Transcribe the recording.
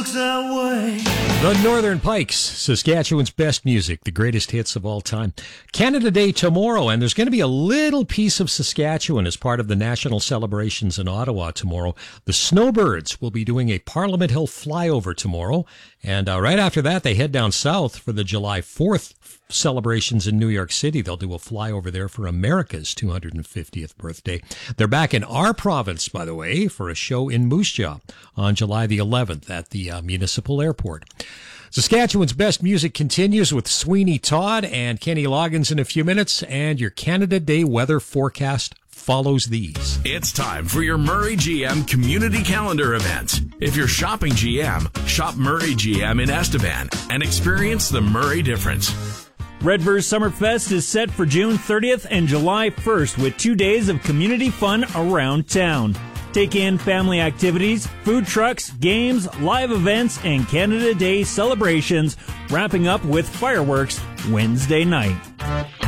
The Northern Pikes, Saskatchewan's best music, the greatest hits of all time. Canada Day tomorrow, and there's going to be a little piece of Saskatchewan as part of the national celebrations in Ottawa tomorrow. The Snowbirds will be doing a Parliament Hill flyover tomorrow, and right after that, they head down south for the July 4th celebrations in New York City. They'll do a flyover there for America's 250th birthday. They're back in our province, by the way, for a show in Moose Jaw on July the 11th at the municipal airport. Saskatchewan's best music continues with Sweeney Todd and Kenny Loggins in a few minutes, and your Canada Day weather forecast follows these. It's time for your Murray GM community calendar event. If you're shopping GM, shop Murray GM in Estevan and experience the Murray difference. Redverse Summerfest is set for June 30th and July 1st with 2 days of community fun around town. Take in family activities, food trucks, games, live events, and Canada Day celebrations, wrapping up with fireworks Wednesday night.